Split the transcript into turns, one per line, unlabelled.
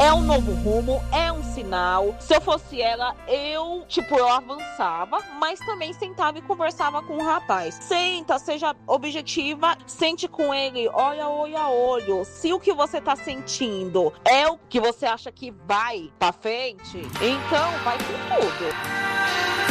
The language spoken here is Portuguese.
é um novo rumo, é um sinal. Se eu fosse ela, eu avançava, mas também sentava e conversava com o rapaz. Senta, seja objetiva, sente com ele, olha olho a olho. Se o que você tá sentindo é o que você acha que vai pra frente, então vai com tudo.